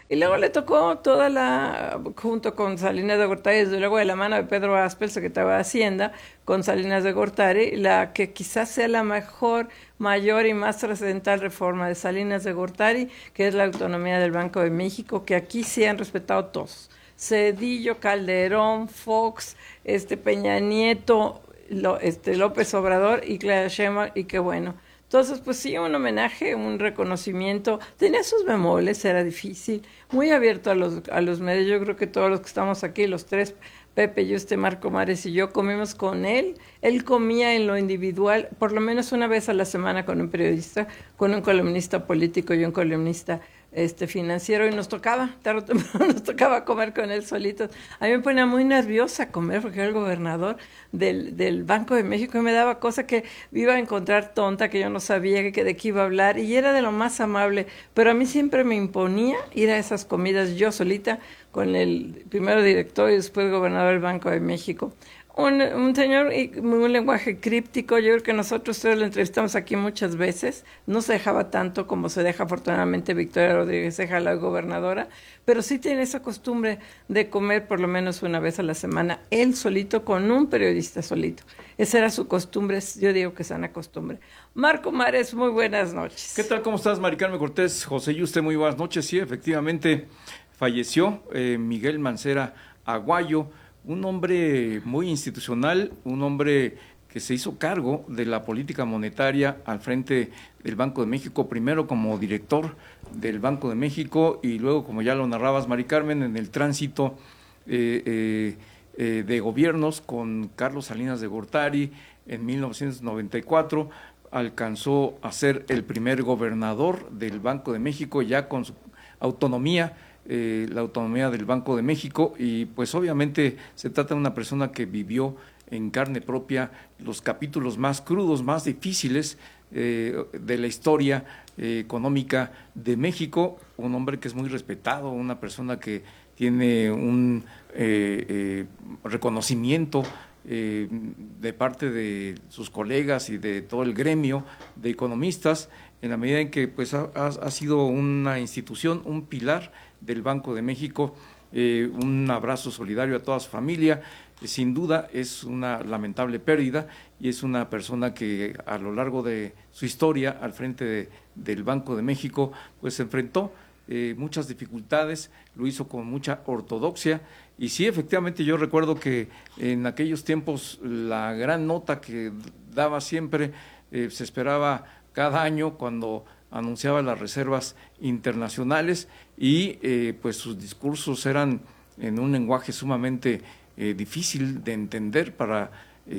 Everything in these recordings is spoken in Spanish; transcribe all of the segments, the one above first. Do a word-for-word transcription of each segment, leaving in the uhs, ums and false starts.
Y luego le tocó toda la, junto con Salinas de Gortari, desde luego de la mano de Pedro Aspe, el secretario de Hacienda, con Salinas de Gortari, la que quizás sea la mejor, mayor y más trascendental reforma de Salinas de Gortari, que es la autonomía del Banco de México, que aquí sí han respetado todos. Cedillo, Calderón, Fox, este Peña Nieto, lo, este López Obrador y Claudia Sheinbaum, y qué bueno. Entonces, pues sí, un homenaje, un reconocimiento. Tenía sus bemoles, era difícil, muy abierto a los, a los medios. Yo creo que todos los que estamos aquí, los tres, Pepe, yo, este Marco Mares y yo, comimos con él. Él comía en lo individual, por lo menos una vez a la semana con un periodista, con un columnista político y un columnista este financiero, y nos tocaba, tarde o temprano nos tocaba comer con él solitos. A mí me ponía muy nerviosa comer porque era el gobernador del, del Banco de México y me daba cosa que iba a encontrar tonta, que yo no sabía que, de qué iba a hablar, y era de lo más amable, pero a mí siempre me imponía ir a esas comidas yo solita con el primero director y después gobernador del Banco de México. Un, un señor, un lenguaje críptico. Yo creo que nosotros ustedes lo entrevistamos aquí muchas veces, no se dejaba tanto como se deja afortunadamente Victoria Rodríguez Ceja, la gobernadora, pero sí tiene esa costumbre de comer por lo menos una vez a la semana, él solito con un periodista solito. Esa era su costumbre, yo digo que sana costumbre. Marco Mares, muy buenas noches. ¿Qué tal? ¿Cómo estás, Mari Carmen Cortés? José Yuste, muy buenas noches. Sí, efectivamente, falleció eh, Miguel Mancera Aguayo, un hombre muy institucional, un hombre que se hizo cargo de la política monetaria al frente del Banco de México, primero como director del Banco de México y luego, como ya lo narrabas, Mari Carmen, en el tránsito eh, eh, eh, de gobiernos con Carlos Salinas de Gortari en mil novecientos noventa y cuatro, alcanzó a ser el primer gobernador del Banco de México ya con su autonomía, Eh, la autonomía del Banco de México, y pues obviamente se trata de una persona que vivió en carne propia los capítulos más crudos, más difíciles eh, de la historia eh, económica de México, un hombre que es muy respetado, una persona que tiene un eh, eh, reconocimiento eh, de parte de sus colegas y de todo el gremio de economistas, en la medida en que pues ha, ha sido una institución, un pilar del Banco de México. Eh, un abrazo solidario a toda su familia. Eh, sin duda es una lamentable pérdida y es una persona que a lo largo de su historia al frente de, del Banco de México pues se enfrentó eh, muchas dificultades, lo hizo con mucha ortodoxia, y sí, efectivamente yo recuerdo que en aquellos tiempos la gran nota que daba siempre eh, se esperaba cada año cuando anunciaba las reservas internacionales, y eh, pues sus discursos eran en un lenguaje sumamente eh, difícil de entender para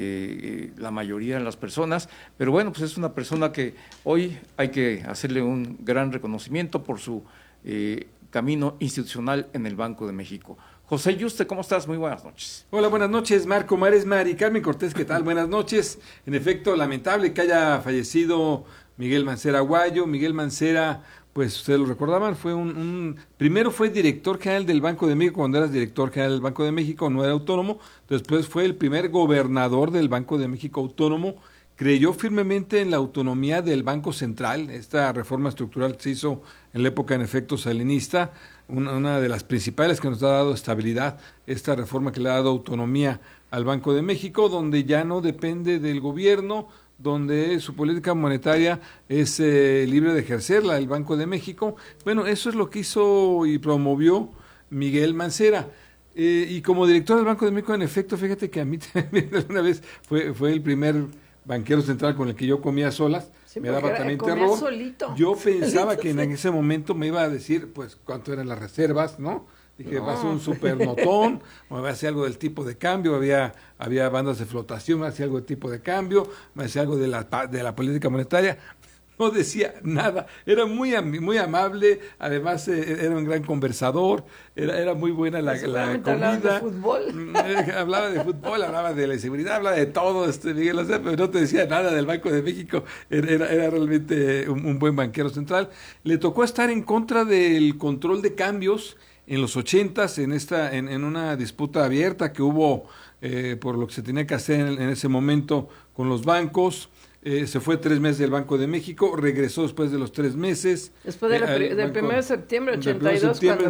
eh, la mayoría de las personas, pero bueno, pues es una persona que hoy hay que hacerle un gran reconocimiento por su eh, camino institucional en el Banco de México. José Yuste, ¿cómo estás? Muy buenas noches. Hola, buenas noches, Marco Mares, Mari Carmen Cortés, ¿qué tal? Buenas noches. En efecto, lamentable que haya fallecido Miguel Mancera Aguayo. Miguel Mancera, pues ustedes lo recordaban, fue un, un primero fue director general del Banco de México. Cuando eras director general del Banco de México no era autónomo, después fue el primer gobernador del Banco de México autónomo. Creyó firmemente en la autonomía del Banco Central. Esta reforma estructural que se hizo en la época en efecto salinista, una, una de las principales que nos ha dado estabilidad, esta reforma que le ha dado autonomía al Banco de México, donde ya no depende del gobierno, donde su política monetaria es eh, libre de ejercerla el Banco de México. Bueno, eso es lo que hizo y promovió Miguel Mancera. Eh, y como director del Banco de México, en efecto, fíjate que a mí también una vez fue, fue el primer banquero central con el que yo comía solas. Sí, me daba era, también comía terror. Solito. Yo pensaba que en ese momento me iba a decir, pues, cuánto eran las reservas, ¿no? Dije, no. Va a ser un super notón, me va a hacer algo del tipo de cambio, había había bandas de flotación, me hacía algo del tipo de cambio, me hacía algo de la de la política monetaria. No decía nada, era muy muy amable, además eh, era un gran conversador, era era muy buena la, la comida. Hablaba de fútbol. hablaba de fútbol, hablaba de la inseguridad, hablaba de todo, este Miguel, o sea, pero no te decía nada del Banco de México. Era, era, era realmente un, un buen banquero central. Le tocó estar en contra del control de cambios en los ochentas, en esta, en, en una disputa abierta que hubo eh, por lo que se tenía que hacer en, en ese momento con los bancos. Eh, se fue tres meses del Banco de México, regresó después de los tres meses. Después de la, eh, del banco, primero de septiembre de ochenta y dos, septiembre, cuando